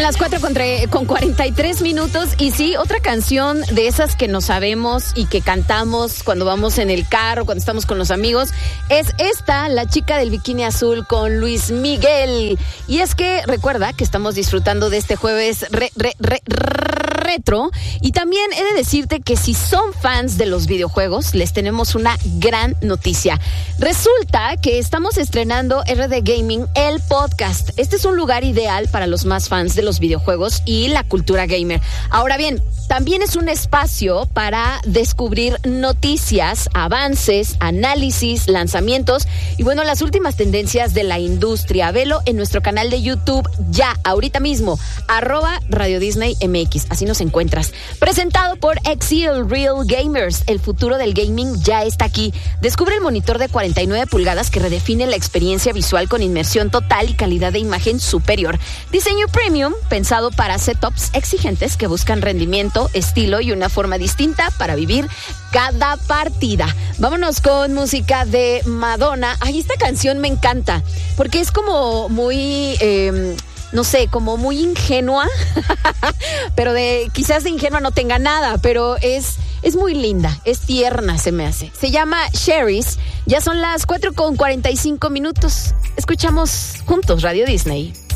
Las 4:43 y sí, otra canción de esas que no sabemos y que cantamos cuando vamos en el carro, cuando estamos con los amigos, es esta, La chica del bikini azul con Luis Miguel. Y es que recuerda que estamos disfrutando de este jueves retro, y también he de decirte que si son fans de los videojuegos, les tenemos una gran noticia. Resulta que estamos estrenando RD Gaming, el podcast. Este es un lugar ideal para los más fans de los videojuegos y la cultura gamer. Ahora bien, también es un espacio para descubrir noticias, avances, análisis, lanzamientos y bueno, las últimas tendencias de la industria. Velo en nuestro canal de YouTube ya, ahorita mismo, @Radio Disney MX, así nos encuentras. Presentado por Exil Real Gamers, el futuro del gaming ya está aquí. Descubre el monitor de 49 pulgadas que redefine la experiencia visual con inmersión total y calidad de imagen superior. Diseño premium, pensado para setups exigentes que buscan rendimiento, estilo y una forma distinta para vivir cada partida. Vámonos con música de Madonna. Ay, esta canción me encanta, porque es como muy... no sé, como muy ingenua, pero quizás de ingenua no tenga nada, pero es muy linda, es tierna, se me hace. Se llama Cherries. Ya son las 4:45. Escuchamos juntos Radio Disney.